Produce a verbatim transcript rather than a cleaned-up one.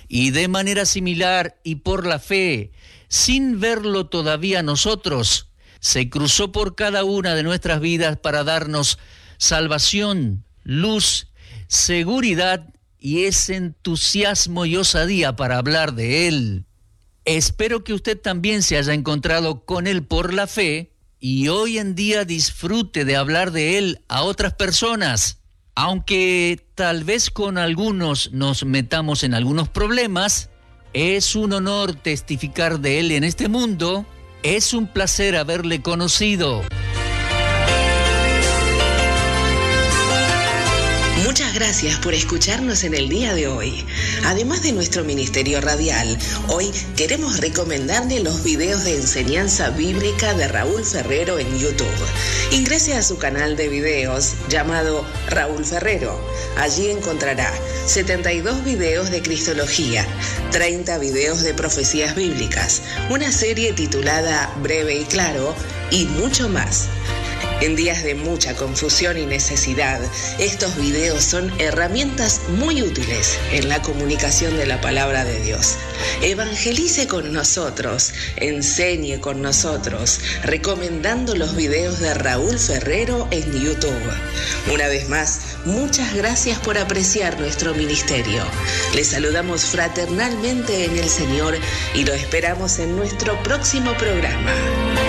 Y de manera similar y por la fe, sin verlo todavía nosotros, se cruzó por cada una de nuestras vidas para darnos salvación, luz, seguridad y ese entusiasmo y osadía para hablar de Él. Espero que usted también se haya encontrado con Él por la fe y hoy en día disfrute de hablar de Él a otras personas. Aunque tal vez con algunos nos metamos en algunos problemas, es un honor testificar de Él en este mundo. Es un placer haberle conocido. Muchas gracias por escucharnos en el día de hoy. Además de nuestro ministerio radial, hoy queremos recomendarle los videos de enseñanza bíblica de Raúl Ferrero en YouTube. Ingrese a su canal de videos llamado Raúl Ferrero. Allí encontrará setenta y dos videos de Cristología, treinta videos de profecías bíblicas, una serie titulada Breve y Claro y mucho más. En días de mucha confusión y necesidad, estos videos son herramientas muy útiles en la comunicación de la palabra de Dios. Evangelice con nosotros, enseñe con nosotros, recomendando los videos de Raúl Ferrero en YouTube. Una vez más, muchas gracias por apreciar nuestro ministerio. Les saludamos fraternalmente en el Señor y lo esperamos en nuestro próximo programa.